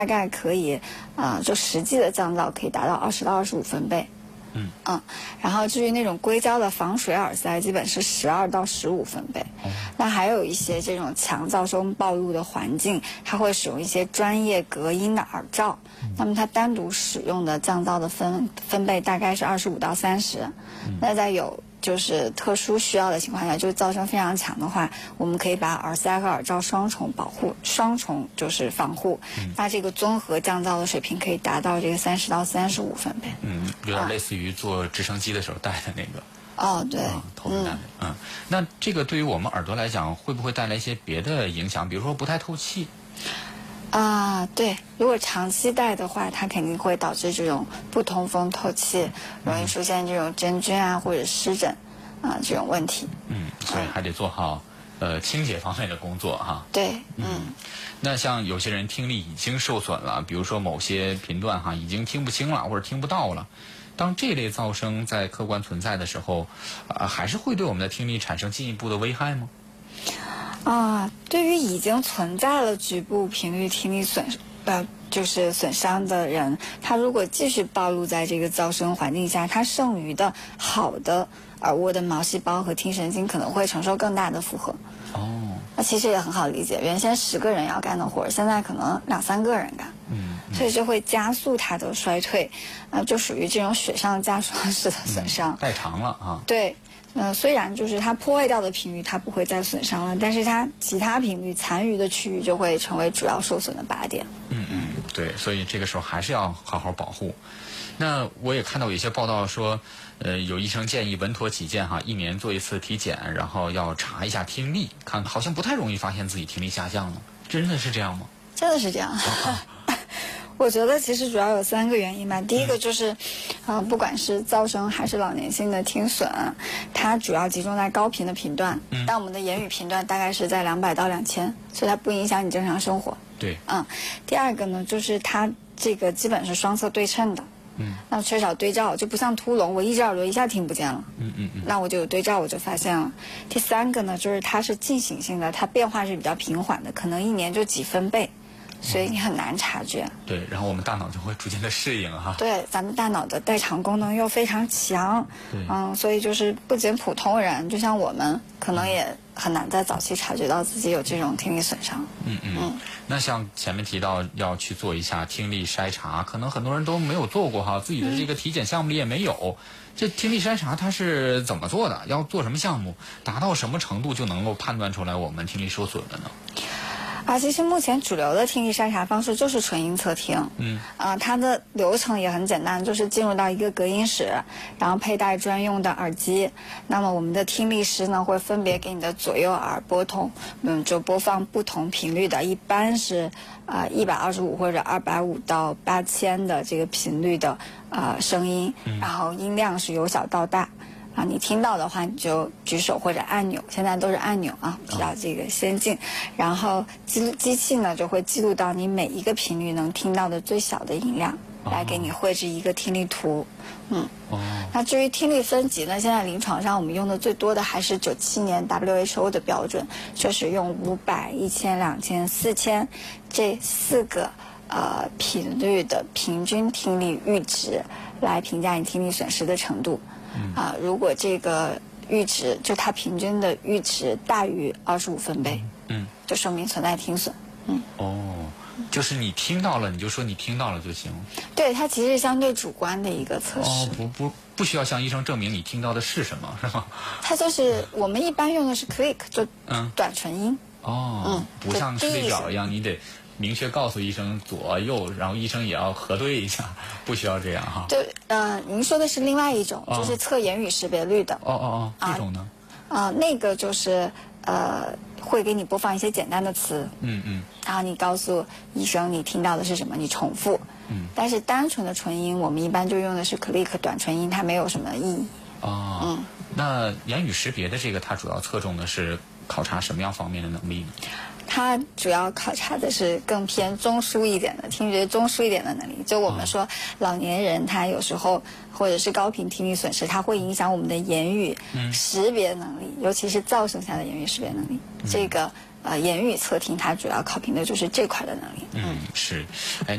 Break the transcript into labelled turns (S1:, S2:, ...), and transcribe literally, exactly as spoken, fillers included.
S1: 大概可以，啊、呃，就实际的降噪可以达到二十到二十五分贝。
S2: 嗯
S1: 嗯，然后至于那种硅胶的防水耳塞，基本是十二到十五分贝。
S2: 哦、
S1: 那还有一些这种强噪声暴露的环境，它会使用一些专业隔音的耳罩。嗯、那么它单独使用的降噪的分分贝大概是二十五到三十。嗯、那在有就是特殊需要的情况下，就是噪声非常强的话，我们可以把耳塞和耳罩双重保护，双重就是防护。嗯、那这个综合降噪的水平可以达到这个三十到三十五分贝。
S2: 嗯，有点类似于坐直升机的时候戴的那个。
S1: 哦，对，
S2: 啊，头戴的。嗯, 嗯，那这个对于我们耳朵来讲，会不会带来一些别的影响？比如说不太透气？
S1: 啊，对，如果长期戴的话，它肯定会导致这种不通风透气，容易出现这种真菌啊或者湿疹啊这种问题。
S2: 嗯，所以还得做好呃清洁方面的工作哈。
S1: 对，
S2: 嗯。嗯，那像有些人听力已经受损了，比如说某些频段哈已经听不清了或者听不到了，当这类噪声在客观存在的时候，呃，还是会对我们的听力产生进一步的危害吗？
S1: 啊，对于已经存在了局部频率听力损呃就是损伤的人，他如果继续暴露在这个噪声环境下，他剩余的好的耳蜗的毛细胞和听神经可能会承受更大的负荷。
S2: 哦，
S1: 那其实也很好理解，原先十个人要干的活，现在可能两三个人干。
S2: 嗯，嗯
S1: 所以就会加速它的衰退，啊、呃，就属于这种雪上加霜式的损伤。
S2: 嗯、代偿了啊。
S1: 对。嗯、呃，虽然就是它破坏掉的频率它不会再损伤了，但是它其他频率残余的区域就会成为主要受损的靶点。
S2: 嗯嗯，对，所以这个时候还是要好好保护。那我也看到有一些报道说，呃，有医生建议稳妥起见哈，一年做一次体检，然后要查一下听力，看好像不太容易发现自己听力下降了，真的是这样吗？
S1: 真的是这样。我觉得其实主要有三个原因吧。第一个就是，啊、呃，不管是噪声还是老年性的听损，它主要集中在高频的频段。嗯。但我们的言语频段大概是在两百到两千，所以它不影响你正常生活。
S2: 对。
S1: 嗯。第二个呢，就是它这个基本是双侧对称的。嗯。那缺少对照，就不像秃龙，我一只耳朵一下听不见了。
S2: 嗯嗯嗯。
S1: 那我就有对照，我就发现了。第三个呢，就是它是进行性的，它变化是比较平缓的，可能一年就几分贝。所以你很难察觉。
S2: 对，然后我们大脑就会逐渐的适应哈。
S1: 对，咱们大脑的代偿功能又非常强。
S2: 对。
S1: 嗯，所以就是不仅普通人，就像我们，可能也很难在早期察觉到自己有这种听力损伤。
S2: 嗯嗯。嗯，那像前面提到要去做一下听力筛查，可能很多人都没有做过哈，自己的这个体检项目里也没有。嗯、这听力筛查它是怎么做的？要做什么项目？达到什么程度就能够判断出来我们听力受损了呢？
S1: 啊，其实目前主流的听力筛查方式就是纯音测听。嗯。啊，它的流程也很简单，就是进入到一个隔音室，然后佩戴专用的耳机。那么我们的听力师呢，会分别给你的左右耳拨通，嗯，就播放不同频率的，一般是啊一百二十五或者二百五到八千的这个频率的啊、呃、声音，然后音量是由小到大。啊，你听到的话你就举手或者按钮，现在都是按钮啊，比较这个先进。然后记录机器呢就会记录到你每一个频率能听到的最小的音量，来给你绘制一个听力图。嗯。哦。那至于听力分级呢，现在临床上我们用的最多的还是九七年 W H O 的标准，就是用五百、一千、两千、四千这四个呃频率的平均听力阈值来评价你听力损失的程度。嗯、啊，如果这个阈值就它平均的阈值大于二十五分贝，嗯，就说明存在听损。嗯。
S2: 哦，就是你听到了，你就说你听到了就行。
S1: 对，它其实是相对主观的一个测试。
S2: 哦，不不不需要向医生证明你听到的是什么，是吗？
S1: 它就是我们一般用的是 click， 就短唇音。
S2: 嗯、哦，嗯，不像视力表一样，你得明确告诉医生左右，然后医生也要核对一下，不需要这样哈。
S1: 对，呃，您说的是另外一种，哦、就是测言语识别率的。
S2: 哦哦哦，这种呢？
S1: 啊、呃，那个就是呃，会给你播放一些简单的词，
S2: 嗯嗯，
S1: 然后你告诉医生你听到的是什么，你重复。嗯，但是单纯的纯音，我们一般就用的是 click 短纯音，它没有什么意义。
S2: 哦，嗯，那言语识别的这个，它主要侧重的是考察什么样方面的能力呢？
S1: 它主要考察的是更偏中枢一点的听觉中枢一点的能力。就我们说，老年人他有时候或者是高频听力损失，它会影响我们的言语识别能力，嗯、尤其是噪声下的言语识别能力。嗯、这个呃言语测听，它主要考评的就是这块的能力。
S2: 嗯，是，哎。